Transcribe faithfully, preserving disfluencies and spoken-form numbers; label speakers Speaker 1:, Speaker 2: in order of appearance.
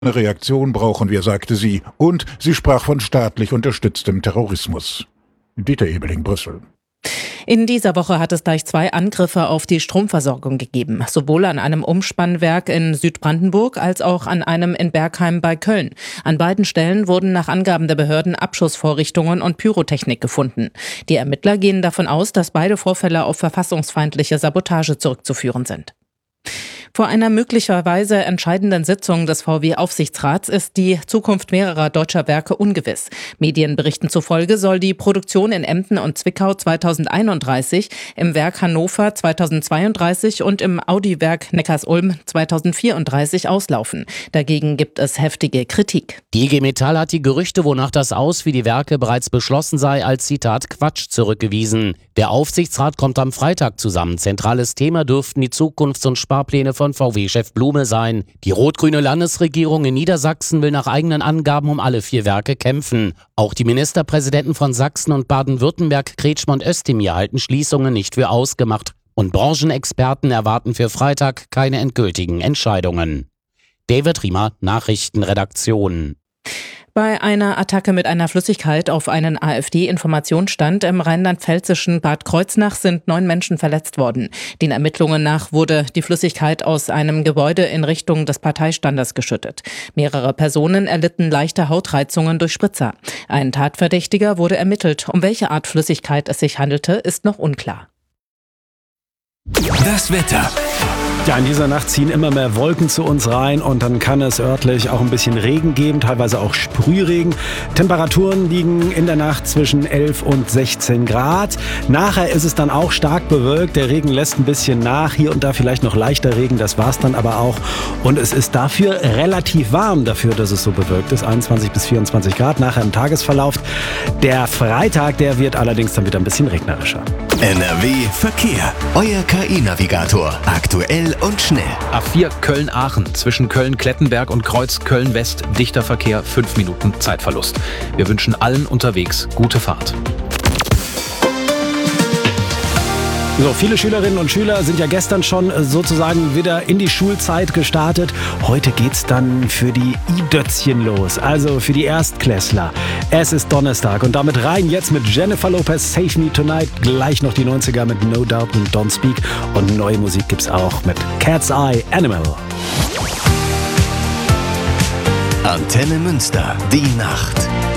Speaker 1: Eine Reaktion brauchen wir, sagte sie, und sie sprach von staatlich unterstütztem Terrorismus. Dieter Ebeling, Brüssel.
Speaker 2: In dieser Woche hat es gleich zwei Angriffe auf die Stromversorgung gegeben, sowohl an einem Umspannwerk in Südbrandenburg als auch an einem in Bergheim bei Köln. An beiden Stellen wurden nach Angaben der Behörden Abschussvorrichtungen und Pyrotechnik gefunden. Die Ermittler gehen davon aus, dass beide Vorfälle auf verfassungsfeindliche Sabotage zurückzuführen sind. Vor einer möglicherweise entscheidenden Sitzung des V W-Aufsichtsrats ist die Zukunft mehrerer deutscher Werke ungewiss. Medienberichten zufolge soll die Produktion in Emden und Zwickau zweitausendeinunddreißig, im Werk Hannover zweitausendzweiunddreißig und im Audi-Werk Neckarsulm zweitausendvierunddreißig auslaufen. Dagegen gibt es heftige Kritik.
Speaker 3: Die I G Metall hat die Gerüchte, wonach das Aus wie die Werke bereits beschlossen sei, als Zitat Quatsch zurückgewiesen. Der Aufsichtsrat kommt am Freitag zusammen. Zentrales Thema dürften die Zukunfts- und Sparpläne von V W-Chef Blume sein. Die rot-grüne Landesregierung in Niedersachsen will nach eigenen Angaben um alle vier Werke kämpfen. Auch die Ministerpräsidenten von Sachsen und Baden-Württemberg, Kretschmer und Özdemir, halten Schließungen nicht für ausgemacht. Und Branchenexperten erwarten für Freitag keine endgültigen Entscheidungen. David Riemer, Nachrichtenredaktion.
Speaker 2: Bei einer Attacke mit einer Flüssigkeit auf einen AfD-Informationsstand im rheinland-pfälzischen Bad Kreuznach sind neun Menschen verletzt worden. Den Ermittlungen nach wurde die Flüssigkeit aus einem Gebäude in Richtung des Parteistandes geschüttet. Mehrere Personen erlitten leichte Hautreizungen durch Spritzer. Ein Tatverdächtiger wurde ermittelt. Um welche Art Flüssigkeit es sich handelte, ist noch unklar.
Speaker 4: Das Wetter.
Speaker 5: Ja, in dieser Nacht ziehen immer mehr Wolken zu uns rein und dann kann es örtlich auch ein bisschen Regen geben, teilweise auch Sprühregen. Temperaturen liegen in der Nacht zwischen elf und sechzehn Grad. Nachher ist es dann auch stark bewölkt, der Regen lässt ein bisschen nach, hier und da vielleicht noch leichter Regen, das war's dann aber auch. Und es ist dafür relativ warm, dafür, dass es so bewölkt ist, einundzwanzig bis vierundzwanzig Grad nachher im Tagesverlauf. Der Freitag, der wird allerdings dann wieder ein bisschen regnerischer.
Speaker 4: N R W Verkehr, euer K I-Navigator, aktuell und schnell.
Speaker 6: A vier Köln-Aachen, zwischen Köln-Klettenberg und Kreuz Köln-West, dichter Verkehr, fünf Minuten Zeitverlust. Wir wünschen allen unterwegs gute Fahrt.
Speaker 5: So, viele Schülerinnen und Schüler sind ja gestern schon sozusagen wieder in die Schulzeit gestartet. Heute geht's dann für die I-Dötzchen los, also für die Erstklässler. Es ist Donnerstag und damit rein jetzt mit Jennifer Lopez, Save Me Tonight. Gleich noch die neunziger mit No Doubt und Don't Speak. Und neue Musik gibt's auch mit Cat's Eye Animal.
Speaker 4: Antenne Münster, die Nacht.